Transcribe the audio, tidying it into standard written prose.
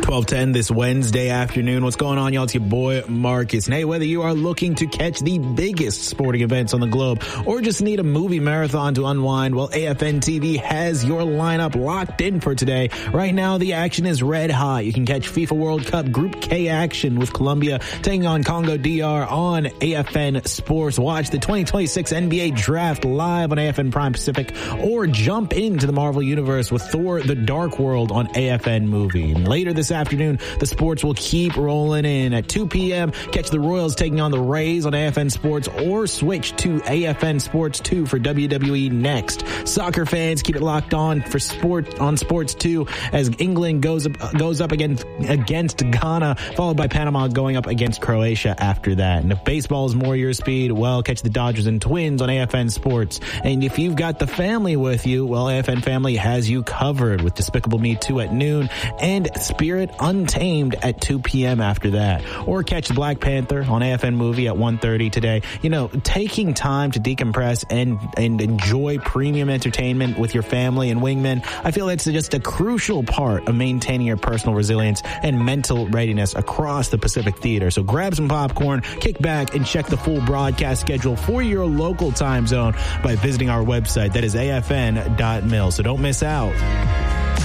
12:10 this Wednesday afternoon. What's going on, y'all? It's your boy Marcus. And hey, whether you are looking to catch the biggest sporting events on the globe or just need a movie marathon to unwind, well, AFN TV has your lineup locked in for today. Right now, the action is red hot. You can catch FIFA World Cup Group K action with Colombia taking on Congo DR on AFN Sports. Watch the 2026 NBA Draft live on AFN Prime Pacific, or jump into the Marvel Universe with Thor: The Dark World on AFN Movie. And later this afternoon, the sports will keep rolling in. At 2 p.m., catch the Royals taking on the Rays on AFN Sports, or switch to AFN Sports 2 for WWE Next. Soccer fans, keep it locked on for Sports 2 as England goes up against Ghana, followed by Panama going up against Croatia after that. And if baseball is more your speed, well, catch the Dodgers and Twins on AFN Sports. And if you've got the family with you, well, AFN Family has you covered with Despicable Me 2 at noon and Spirit Untamed at 2 p.m. after that. Or catch Black Panther on AFN Movie at 1:30 today. You know, taking time to decompress and enjoy premium entertainment with your family and wingmen, I feel it's just a crucial part of maintaining your personal resilience and mental readiness across the Pacific Theater. So grab some popcorn, kick back, and check the full broadcast schedule for your local time zone by visiting our website. That is afn.mil. So don't miss out.